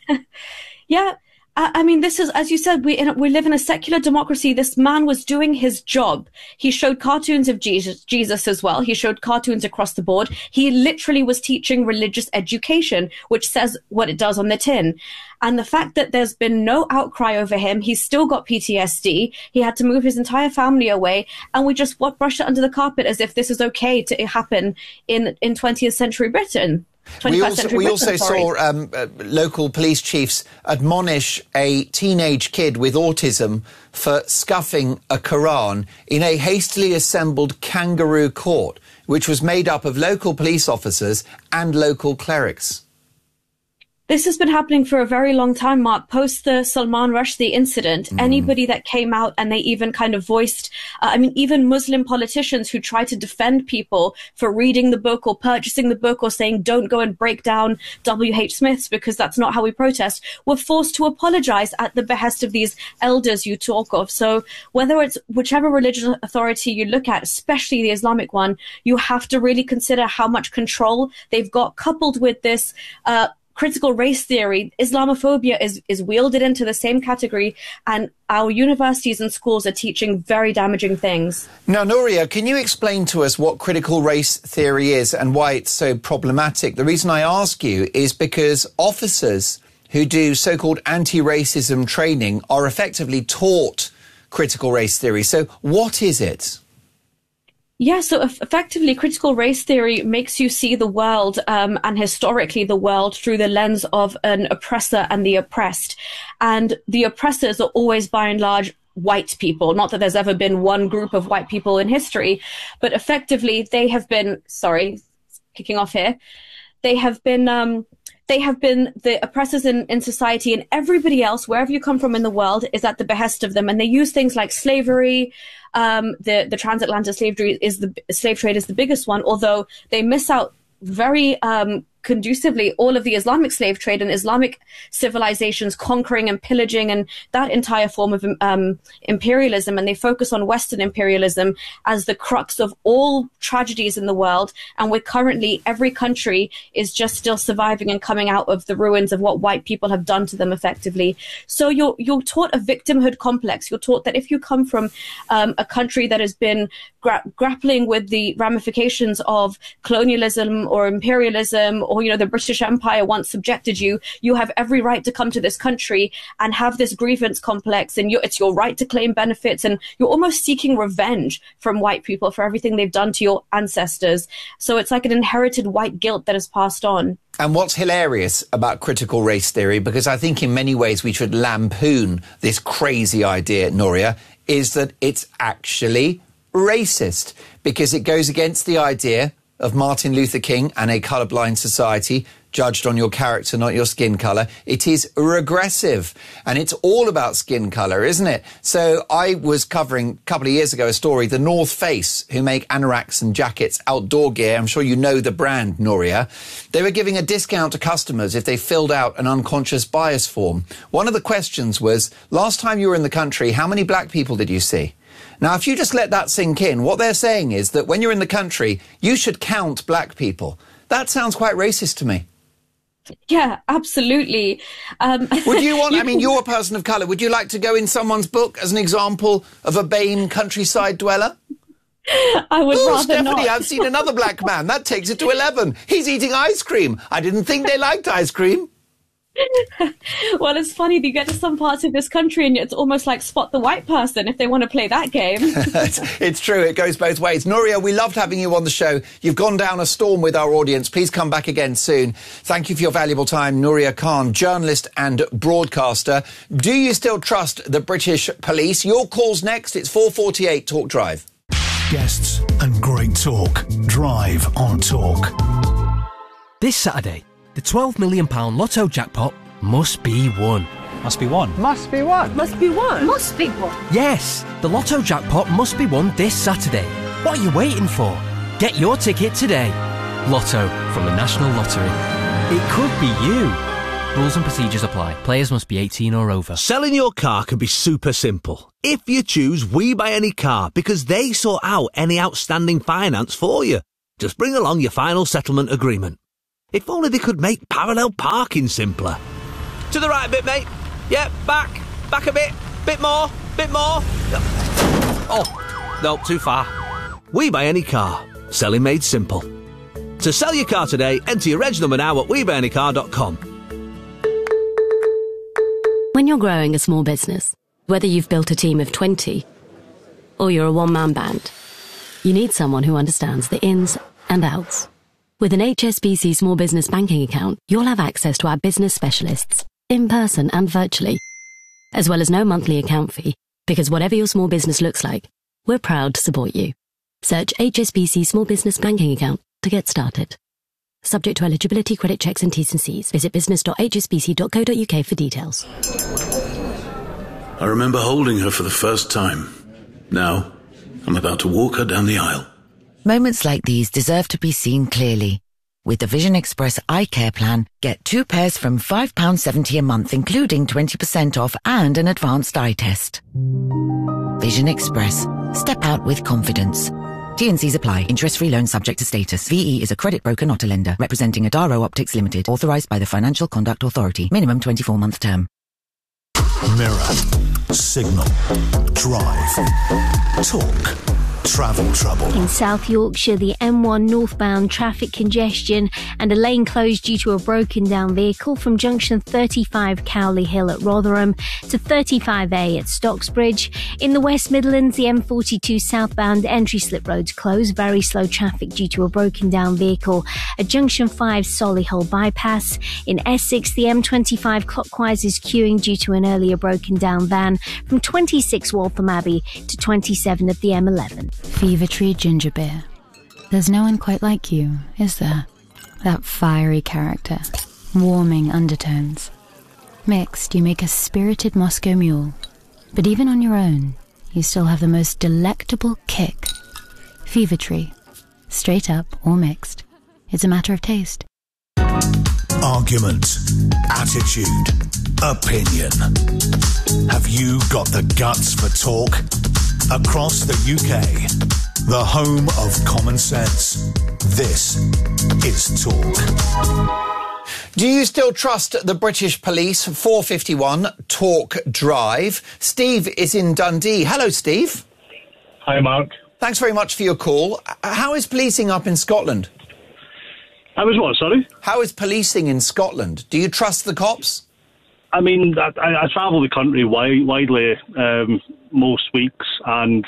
Yeah. I mean, this is, as you said, we in, we live in a secular democracy. This man was doing his job. He showed cartoons of Jesus, Jesus as well. He showed cartoons across the board. He literally was teaching religious education, which says what it does on the tin. And the fact that there's been no outcry over him, he's still got P T S D. He had to move his entire family away. And we just what, brush it under the carpet as if this is okay to happen in, in twentieth century Britain. We also, we also saw um, uh, local police chiefs admonish a teenage kid with autism for scuffing a Quran in a hastily assembled kangaroo court, which was made up of local police officers and local clerics. This has been happening for a very long time, Mark. Post the Salman Rushdie incident, mm. anybody that came out and they even kind of voiced, uh, I mean, even Muslim politicians who try to defend people for reading the book or purchasing the book or saying, don't go and break down W H Smith's because that's not how we protest, were forced to apologize at the behest of these elders you talk of. So whether it's whichever religious authority you look at, especially the Islamic one, you have to really consider how much control they've got, coupled with this, uh, critical race theory. Islamophobia is, is wielded into the same category, and our universities and schools are teaching very damaging things. Now, Nouria, can you explain to us what critical race theory is and why it's so problematic? The reason I ask you is because officers who do so-called anti-racism training are effectively taught critical race theory. So what is it? Yeah, so effectively, critical race theory makes you see the world um, and historically the world through the lens of an oppressor and the oppressed. And the oppressors are always, by and large, white people. Not that there's ever been one group of white people in history, but effectively they have been, sorry, kicking off here, they have been... Um, They have been the oppressors in, in society, and everybody else, wherever you come from in the world, is at the behest of them. And they use things like slavery. Um, the, the transatlantic slave trade is the slave trade is the biggest one, although they miss out very um, conducively all of the Islamic slave trade and Islamic civilizations conquering and pillaging and that entire form of um, imperialism. And they focus on Western imperialism as the crux of all tragedies in the world. And we're currently, every country is just still surviving and coming out of the ruins of what white people have done to them effectively. So you're, you're taught a victimhood complex. You're taught that if you come from um, a country that has been gra- grappling with the ramifications of colonialism or imperialism, or, you know, the British Empire once subjected you, you have every right to come to this country and have this grievance complex, and you, it's your right to claim benefits, and you're almost seeking revenge from white people for everything they've done to your ancestors. So it's like an inherited white guilt that is passed on. And what's hilarious about critical race theory, because I think in many ways we should lampoon this crazy idea, Nouria, is that it's actually racist, because it goes against the idea of Martin Luther King and a colourblind society judged on your character, not your skin colour. It is regressive, and it's all about skin colour, isn't it? So I was covering a couple of years ago a story, the North Face, who make anoraks and jackets, outdoor gear. I'm sure you know the brand, Nouria. They were giving a discount to customers if they filled out an unconscious bias form. One of the questions was, last time you were in the country, how many black people did you see? Now, if you just let that sink in, what they're saying is that when you're in the country, you should count black people. That sounds quite racist to me. Yeah, absolutely. Um, would you want, you I mean, you're a person of colour. Would you like to go in someone's book as an example of a BAME countryside dweller? I would Ooh, rather Stephanie, not. I've seen another black man. That takes it to eleven. He's eating ice cream. I didn't think they liked ice cream. Well, it's funny, you get to some parts of this country and it's almost like spot the white person if they want to play that game. it's, it's true, it goes both ways. Nouria, we loved having you on the show. You've gone down a storm with our audience. Please come back again soon. Thank you for your valuable time, Nouria Khan, journalist and broadcaster. Do you still trust the British police? Your call's next. It's four forty-eight Talk Drive. Guests and great talk. Drive on Talk. This Saturday, The twelve million pounds Lotto jackpot must be won. Must be won. Must be won. Must be won. Must be won. Yes, the Lotto jackpot must be won this Saturday. What are you waiting for? Get your ticket today. Lotto from the National Lottery. It could be you. Rules and procedures apply. Players must be eighteen or over. Selling your car can be super simple if you choose We Buy Any Car, because they sort out any outstanding finance for you. Just bring along your final settlement agreement. If only they could make parallel parking simpler. To the right a bit, mate. Yeah, back. Back a bit. Bit more. Bit more. Oh, no, too far. We Buy Any Car. Selling made simple. To sell your car today, enter your reg number now at we buy any car dot com. When you're growing a small business, whether you've built a team of twenty or you're a one-man band, you need someone who understands the ins and outs. With an H S B C small business banking account, you'll have access to our business specialists, in person and virtually, as well as no monthly account fee, because whatever your small business looks like, we're proud to support you. Search H S B C Small Business Banking Account to get started. Subject to eligibility, credit checks and T's and C's. Visit business dot h s b c dot co dot u k for details. I remember holding her for the first time. Now, I'm about to walk her down the aisle. Moments like these deserve to be seen clearly. With the Vision Express Eye Care Plan, get two pairs from five pounds seventy a month, including twenty percent off and an advanced eye test. Vision Express. Step out with confidence. T and C's apply. Interest-free loan subject to status. V E is a credit broker, not a lender. Representing Adaro Optics Limited. Authorised by the Financial Conduct Authority. Minimum twenty-four month term. Mirror. Signal. Drive. Talk. Travel trouble. In South Yorkshire, the M one northbound traffic congestion and a lane closed due to a broken down vehicle from junction thirty-five Cowley Hill at Rotherham to thirty-five A at Stocksbridge. In the West Midlands, the M forty-two southbound entry slip roads closed. Very slow traffic due to a broken down vehicle at junction five Solihull bypass. In Essex, the M twenty-five clockwise is queuing due to an earlier broken down van from twenty-six Waltham Abbey to twenty-seven at the M eleven. Fever Tree Ginger Beer. There's no one quite like you, is there? That fiery character, warming undertones. Mixed, you make a spirited Moscow mule. But even on your own, you still have the most delectable kick. Fever Tree. Straight up or mixed. It's a matter of taste. Argument. Attitude. Opinion. Have you got the guts for talk? Across the U K, the home of common sense. This is Talk. Do you still trust the British police? four fifty-one Talk Drive. Steve is in Dundee. Hello, Steve. Hi, Mark. Thanks very much for your call. How is policing up in Scotland? How is what, sorry? How is policing in Scotland? Do you trust the cops? I mean, I, I travel the country wide, widely um, most weeks, and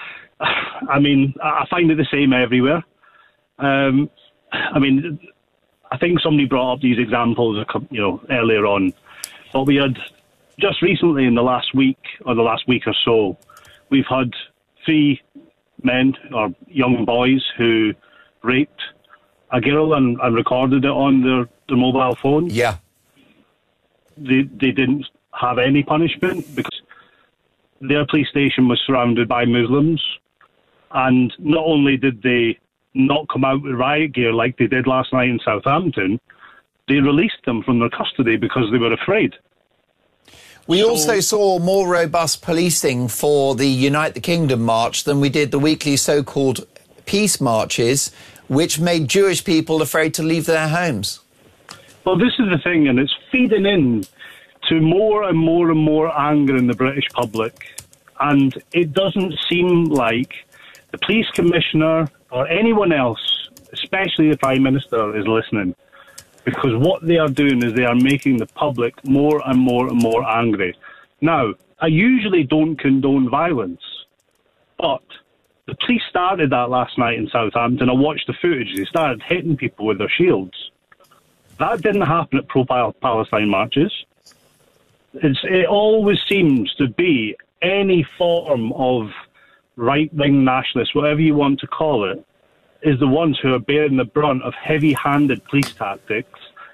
I mean, I find it the same everywhere. Um, I mean, I think somebody brought up these examples, you know, earlier on, but we had just recently, in the last week or the last week or so, we've had three men or young boys who raped a girl and, and recorded it on their, their mobile phone. Yeah. They, they didn't have any punishment because their police station was surrounded by Muslims. And not only did they not come out with riot gear like they did last night in Southampton, they released them from their custody because they were afraid. We so, also saw more robust policing for the Unite the Kingdom march than we did the weekly so-called peace marches, which made Jewish people afraid to leave their homes. Well, this is the thing, and it's feeding in to more and more and more anger in the British public. And it doesn't seem like the police commissioner or anyone else, especially the Prime Minister, is listening. Because what they are doing is they are making the public more and more and more angry. Now, I usually don't condone violence, but the police started that last night in Southampton. I watched the footage. They started hitting people with their shields. That didn't happen at pro-Palestine marches. It's, it always seems to be any form of right-wing nationalists, whatever you want to call it, is the ones who are bearing the brunt of heavy-handed police tactics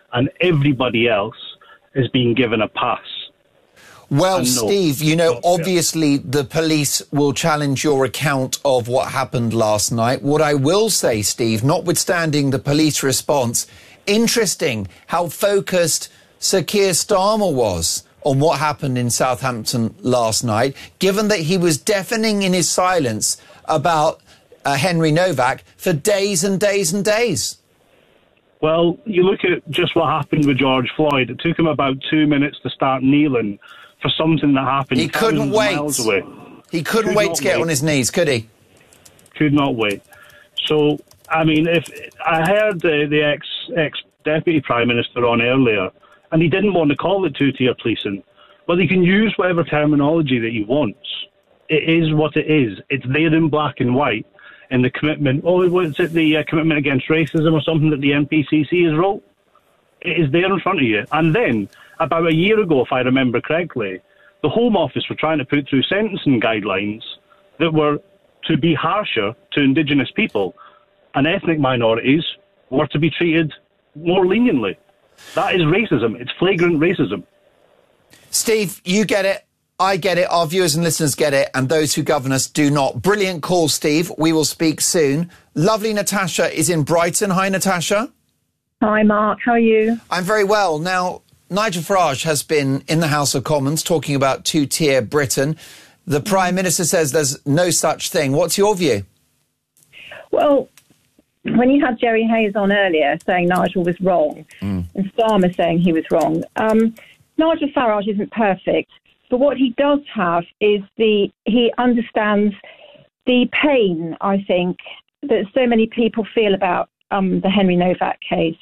and everybody else is being given a pass. Well, no, Steve, you know, obviously the police will challenge your account of what happened last night. What I will say, Steve, notwithstanding the police response, interesting how focused Sir Keir Starmer was on what happened in Southampton last night, given that he was deafening in his silence about uh, Henry Novak for days and days and days. Well, you look at just what happened with George Floyd. It took him about two minutes to start kneeling for something that happened he couldn't wait. miles away. He couldn't could wait to get wait. on his knees, could he? Could not wait. So, I mean, if I heard the, the ex ex deputy prime minister on earlier, and he didn't want to call it two-tier policing, but he can use whatever terminology that he wants. It is what it is. It's there in black and white in the commitment. Oh, what's it? The uh, commitment against racism or something that the N P C C has wrote. It is there in front of you. And then, about a year ago, if I remember correctly, the Home Office were trying to put through sentencing guidelines that were to be harsher to Indigenous people, and ethnic minorities were to be treated more leniently. That is racism. It's flagrant racism. Steve, you get it. I get it. Our viewers and listeners get it. And those who govern us do not. Brilliant call, Steve. We will speak soon. Lovely Natasha is in Brighton. Hi, Natasha. Hi, Mark. How are you? I'm very well. Now, Nigel Farage has been in the House of Commons talking about two-tier Britain. The Prime Minister says there's no such thing. What's your view? Well, when you had Jerry Hayes on earlier saying Nigel was wrong mm. and Starmer saying he was wrong, um, Nigel Farage isn't perfect, but what he does have is the he understands the pain, I think, that so many people feel about um, the Henry Novak case.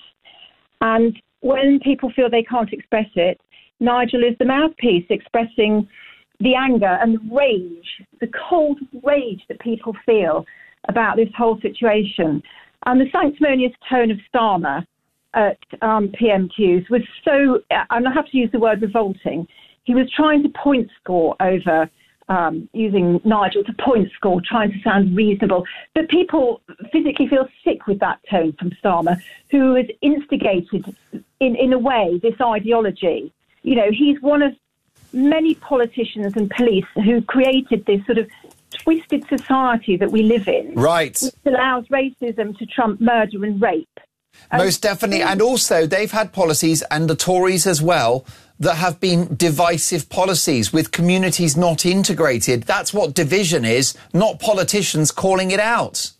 And when people feel they can't express it, Nigel is the mouthpiece expressing the anger and the rage, the cold rage that people feel about this whole situation. And the sanctimonious tone of Starmer at um, P M Qs was so, and I have to use the word revolting, he was trying to point score over, um, using Nigel to point score, trying to sound reasonable. But people physically feel sick with that tone from Starmer, who has instigated, in, in a way, this ideology. You know, he's one of many politicians and police who created this sort of twisted society that we live in. Right. Which allows racism to trump murder and rape. Most um, definitely. And also, they've had policies, and the Tories as well, that have been divisive policies with communities not integrated. That's what division is, not politicians calling it out.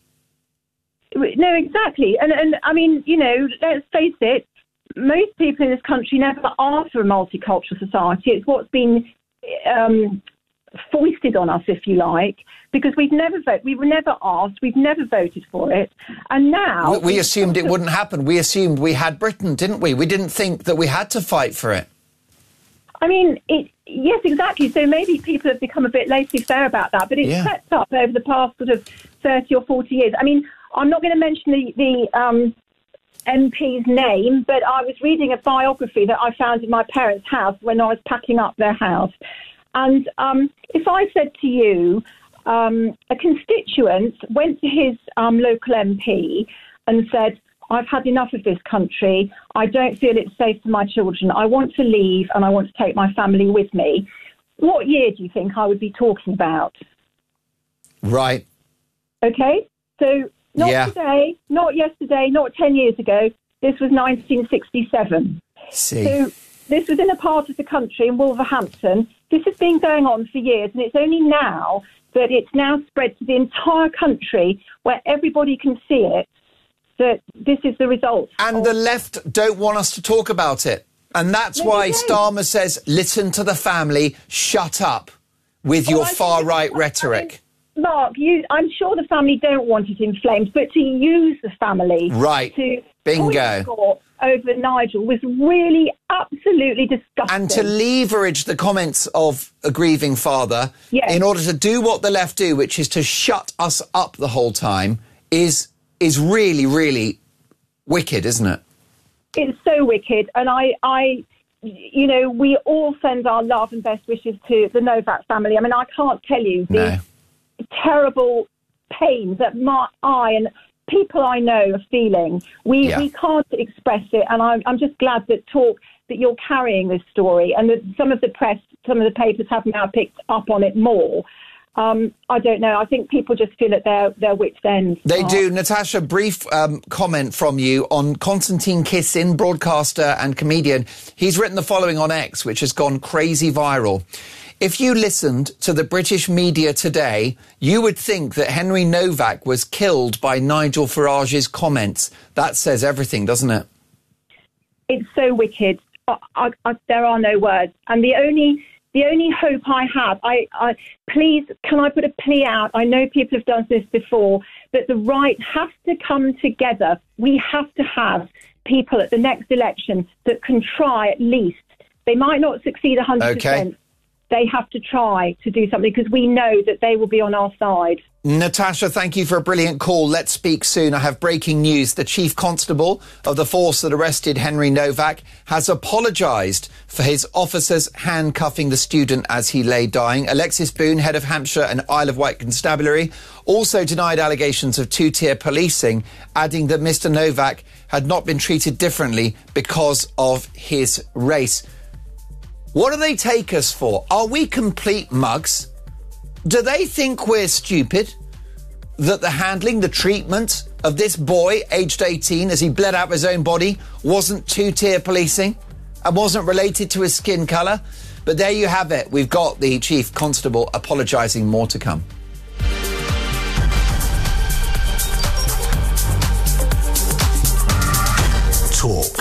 No, exactly. And, and I mean, you know, let's face it, most people in this country never asked for a multicultural society. It's what's been um, foisted on us, if you like, because we've never voted, we were never asked, we've never voted for it, and now... We, we assumed it wouldn't happen. We assumed we had Britain, didn't we? We didn't think that we had to fight for it. I mean, it, yes, exactly. So maybe people have become a bit laissez-faire about that, but it's yeah. stepped up over the past sort of thirty or forty years. I mean, I'm not going to mention the, the um, M P's name, but I was reading a biography that I found in my parents' house when I was packing up their house. And um, if I said to you, um, a constituent went to his um, local M P and said, I've had enough of this country. I don't feel it's safe for my children. I want to leave and I want to take my family with me. What year do you think I would be talking about? Right. Okay. So not yeah. today, not yesterday, not ten years ago. This was nineteen sixty-seven. See. So this was in a part of the country in Wolverhampton. This has been going on for years, and it's only now that it's now spread to the entire country where everybody can see it, that this is the result. And the left don't want us to talk about it. And that's no, why Starmer says, listen to the family, shut up with well, your I far-right rhetoric. I mean, Mark, you, I'm sure the family don't want it inflamed, but to use the family right. to Bingo. score over Nigel was really absolutely disgusting. And to leverage the comments of a grieving father yes. in order to do what the left do, which is to shut us up the whole time, is... is really, really wicked, isn't it? It's so wicked. And I, I, you know, we all send our love and best wishes to the Novak family. I mean, I can't tell you the no. terrible pain that my, I and people I know are feeling. We Yeah. we can't express it, and I'm I'm just glad that talk that you're carrying this story, and that some of the press, some of the papers have now picked up on it more. Um, I don't know. I think people just feel at their, their wits' end. They do. Natasha, brief um, comment from you on Konstantin Kisin, broadcaster and comedian. He's written the following on X, which has gone crazy viral. If you listened to the British media today, you would think that Henry Novak was killed by Nigel Farage's comments. That says everything, doesn't it? It's so wicked. I, I, I, there are no words. And the only... The only hope I have, I, I please, can I put a plea out? I know people have done this before, but the right has to come together. We have to have people at the next election that can try at least. They might not succeed one hundred percent. Okay. They have to try to do something because we know that they will be on our side. Natasha, thank you for a brilliant call. Let's speak soon. I have breaking news. The Chief Constable of the force that arrested Henry Novak has apologised for his officers handcuffing the student as he lay dying. Alexis Boone, head of Hampshire and Isle of Wight Constabulary, also denied allegations of two-tier policing, adding that Mister Novak had not been treated differently because of his race. What do they take us for? Are we complete mugs? Do they think we're stupid? That the handling, the treatment of this boy, aged eighteen, as he bled out of his own body, wasn't two-tier policing and wasn't related to his skin colour? But there you have it. We've got the Chief Constable apologising. More to come. Talk.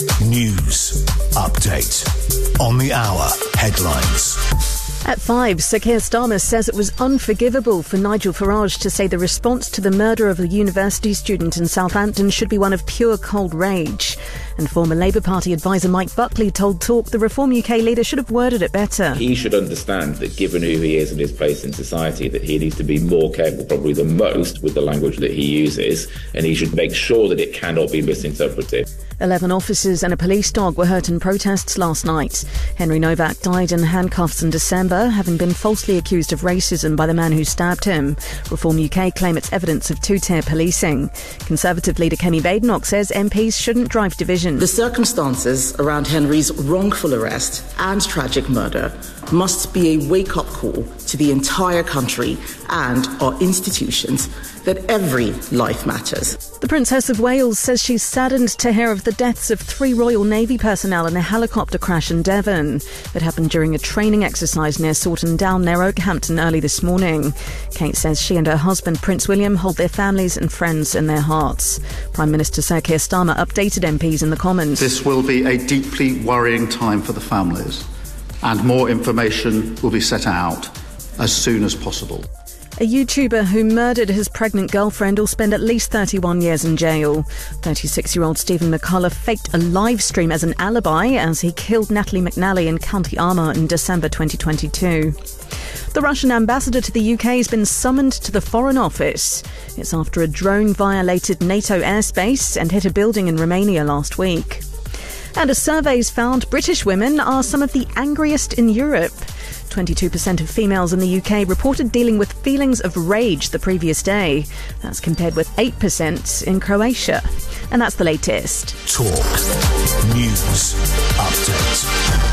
News. Update. On the hour. Headlines. At five, Sir Keir Starmer says it was unforgivable for Nigel Farage to say the response to the murder of a university student in Southampton should be one of pure cold rage. And former Labour Party advisor Mike Buckley told Talk the Reform U K leader should have worded it better. He should understand that given who he is and his place in society, that he needs to be more careful probably than most with the language that he uses, and he should make sure that it cannot be misinterpreted. Eleven officers and a police dog were hurt in protests last night. Henry Novak died in handcuffs in December, having been falsely accused of racism by the man who stabbed him. Reform U K claim it's evidence of two-tier policing. Conservative leader Kemi Badenoch says M Ps shouldn't drive division. The circumstances around Henry's wrongful arrest and tragic murder must be a wake-up call to the entire country and our institutions that every life matters. The Princess of Wales says she's saddened to hear of the deaths of three Royal Navy personnel in a helicopter crash in Devon. It happened during a training exercise near Sawton Down near Okehampton early this morning. Kate says she and her husband Prince William hold their families and friends in their hearts. Prime Minister Sir Keir Starmer updated M Ps in the Commons. This will be a deeply worrying time for the families, and more information will be set out as soon as possible. A YouTuber who murdered his pregnant girlfriend will spend at least thirty-one years in jail. thirty-six-year-old Stephen McCullough faked a live stream as an alibi as he killed Natalie McNally in County Armagh in December twenty twenty-two. The Russian ambassador to the U K has been summoned to the Foreign Office. It's after a drone violated NATO airspace and hit a building in Romania last week. And a survey's found British women are some of the angriest in Europe. twenty-two percent of females in the U K reported dealing with feelings of rage the previous day. That's compared with eight percent in Croatia. And that's the latest. Talk. News. Update.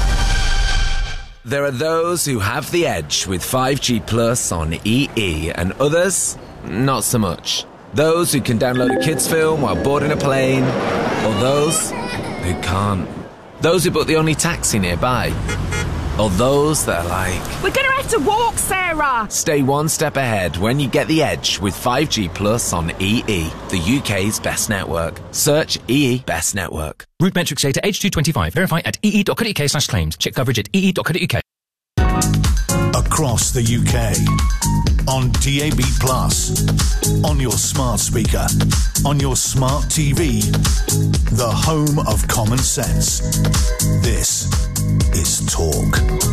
There are those who have the edge with five G Plus on E E and others, not so much. Those who can download a kids' film while boarding a plane, or those who can't. Those who book the only taxi nearby. Or those that are like, we're gonna have to walk, Sarah! Stay one step ahead when you get the edge with five G Plus on E E, the U K's best network. Search E E Best Network. Root metrics data H two twenty-five. Verify at ee.co.uk slash claims. Check coverage at ee.co.uk. Across the U K. On D A B plus. On your smart speaker. On your smart T V. The home of common sense. This is Talk.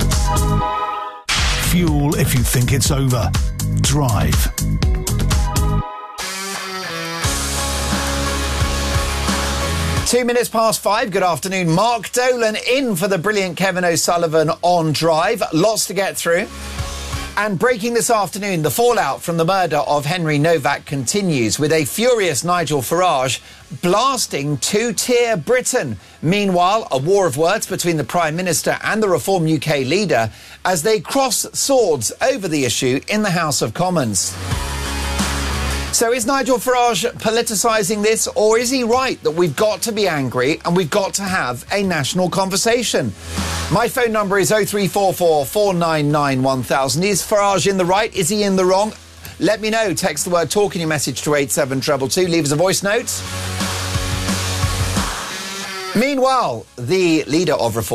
Fuel if you think it's over. Drive. Two minutes past five. Good afternoon. Mark Dolan in for the brilliant Kevin O'Sullivan on Drive. Lots to get through. And breaking this afternoon, the fallout from the murder of Henry Novak continues, with a furious Nigel Farage blasting two-tier Britain. Meanwhile, a war of words between the Prime Minister and the Reform U K leader as they cross swords over the issue in the House of Commons. So is Nigel Farage politicising this, or is he right that we've got to be angry and we've got to have a national conversation? My phone number is oh three four four, four nine nine, one thousand. Is Farage in the right? Is he in the wrong? Let me know. Text the word TALK in your message to eight seven two two. Leave us a voice note. Meanwhile, the leader of Reform